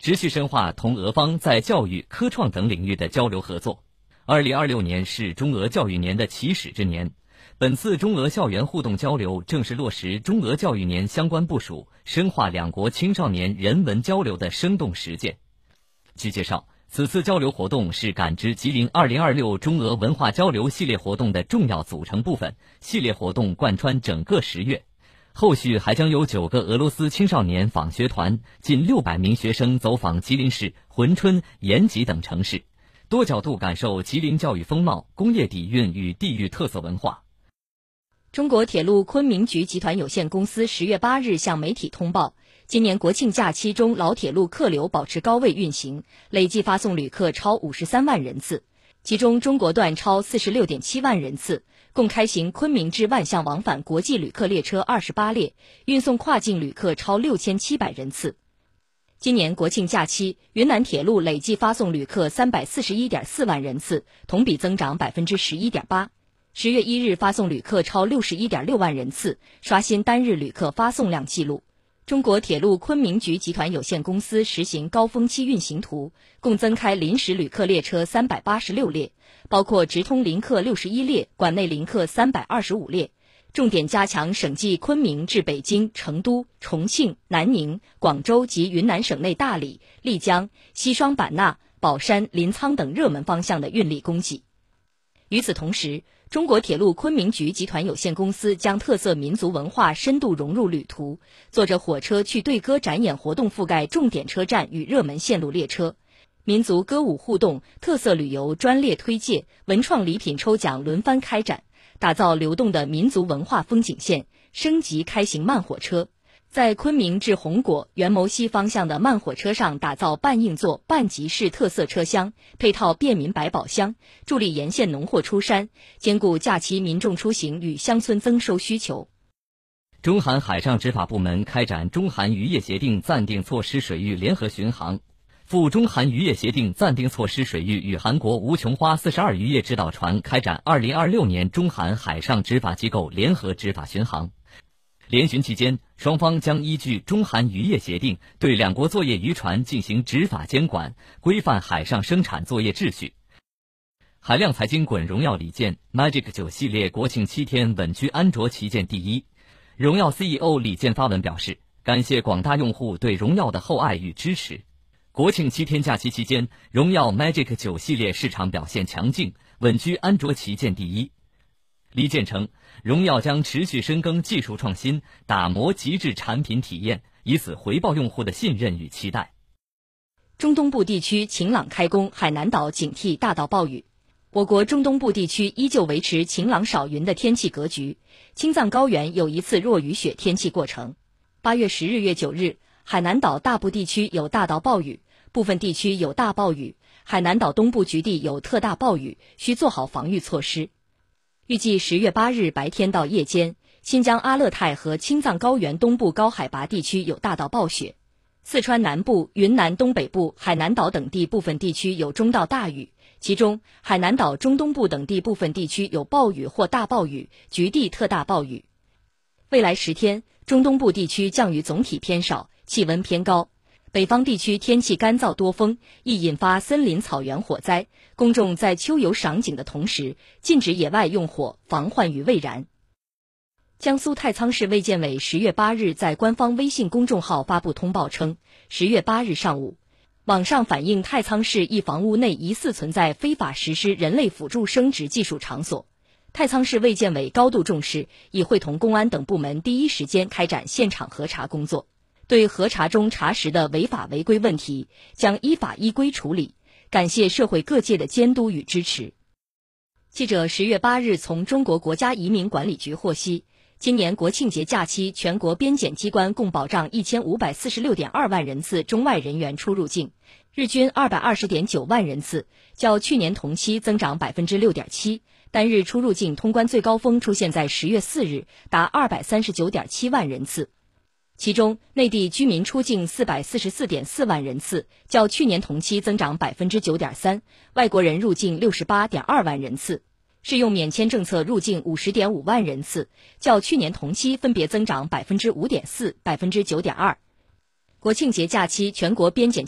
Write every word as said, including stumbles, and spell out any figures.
持续深化同俄方在教育、科创等领域的交流合作。二零二六年是中俄教育年的起始之年，本次中俄校园互动交流正是落实中俄教育年相关部署，深化两国青少年人文交流的生动实践。据介绍，此次交流活动是感知吉林二零二六中俄文化交流系列活动的重要组成部分，系列活动贯穿整个十月。后续还将有九个俄罗斯青少年访学团，近六百名学生走访吉林市、珲春、延吉等城市，多角度感受吉林教育风貌、工业底蕴与地域特色文化。 中国铁路昆明局集团有限公司十月八日向媒体通报，今年国庆假期中老铁路客流保持高位运行，累计发送旅客超五十三万人次，其中中国段超四十六点七万人次，共开行昆明至万象往返国际旅客列车二十八列，运送跨境旅客超六千七百人次。今年国庆假期，云南铁路累计发送旅客三百四十一点四万人次，同比增长百分之十一点八。十月一日发送旅客超六十一点六万人次，刷新单日旅客发送量纪录。中国铁路昆明局集团有限公司实行高峰期运行图，共增开临时旅客列车三百八十六列，包括直通临客六十一列，管内临客三百二十五列。重点加强省际昆明至北京、成都、重庆、南宁、广州及云南省内大理、丽江、西双版纳、保山、临沧等热门方向的运力供给。与此同时，中国铁路昆明局集团有限公司将特色民族文化深度融入旅途，坐着火车去对歌展演活动覆盖重点车站与热门线路列车，民族歌舞互动、特色旅游专列推介、文创礼品抽奖轮番开展，打造流动的民族文化风景线，升级开行慢火车。在昆明至红果、元谋西方向的慢火车上打造半硬座、半集式特色车厢，配套便民百宝箱，助力沿线农货出山，兼顾假期民众出行与乡村增收需求。 中韩海上执法部门开展中韩渔业协定暂定措施水域联合巡航，赴中韩渔业协定暂定措施水域与韩国吴琼花四十二渔业指导船开展二零二六年中韩海上执法机构联合执法巡航。联巡期间，双方将依据中韩渔业协定，对两国作业渔船进行执法监管，规范海上生产作业秩序。海量财经滚荣耀礼剑 Magic 九系列国庆七天稳居安卓旗舰第一。荣耀 C E O 李健发文表示，感谢广大用户对荣耀的厚爱与支持。国庆七天假期期间，荣耀 Magic 九系列市场表现强劲，稳居安卓旗舰第一。李健称，荣耀将持续深耕技术创新，打磨极致产品体验，以此回报用户的信任与期待。 中东部地区晴朗开工，海南岛警惕大到暴雨。我国中东部地区依旧维持晴朗少云的天气格局，青藏高原有一次弱雨雪天气过程。八月十日、月九日，海南岛大部地区有大到暴雨，部分地区有大暴雨，海南岛东部局地有特大暴雨，需做好防御措施。预计十月八日白天到夜间，新疆阿勒泰和青藏高原东部高海拔地区有大到暴雪，四川南部、云南东北部、海南岛等地部分地区有中到大雨，其中海南岛中东部等地部分地区有暴雨或大暴雨，局地特大暴雨。未来十天，中东部地区降雨总体偏少，气温偏高。北方地区天气干燥多风，易引发森林草原火灾，公众在秋游赏景的同时，禁止野外用火，防患于未然。江苏太仓市卫健委十月八日在官方微信公众号发布通报称，十月八日上午，网上反映太仓市一房屋内疑似存在非法实施人类辅助生殖技术场所。太仓市卫健委高度重视，已会同公安等部门第一时间开展现场核查工作。对核查中查实的违法违规问题，将依法依规处理。感谢社会各界的监督与支持。记者十月八日从中国国家移民管理局获悉，今年国庆节假期，全国边检机关共保障一千五百四十六点二万人次中外人员出入境，日均二百二十点九万人次，较去年同期增长百分之六点七。单日出入境通关最高峰出现在十月四日，达二百三十九点七万人次。其中，内地居民出境四百四十四点四万人次，较去年同期增长百分之九点三；外国人入境六十八点二万人次，适用免签政策入境五十点五万人次，较去年同期分别增长百分之五点四、百分之九点二。国庆节假期，全国边检